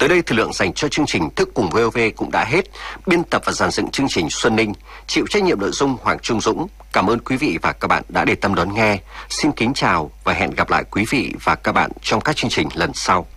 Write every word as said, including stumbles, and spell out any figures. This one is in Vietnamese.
Tới đây thời lượng dành cho chương trình Thức Cùng vê o vê cũng đã hết. Biên tập và dàn dựng chương trình Xuân Ninh, chịu trách nhiệm nội dung Hoàng Trung Dũng. Cảm ơn quý vị và các bạn đã để tâm đón nghe. Xin kính chào và hẹn gặp lại quý vị và các bạn trong các chương trình lần sau.